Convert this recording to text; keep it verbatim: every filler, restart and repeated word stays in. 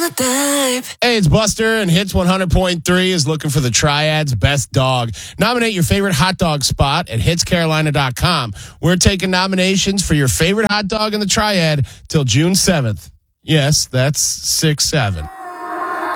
on a dime. Hey, it's Buster, and Hits one hundred point three is looking for the Triad's best dog. Nominate your favorite hot dog spot at hits carolina dot com. We're taking nominations for your favorite hot dog in the Triad till June seventh. Yes, that's six seven.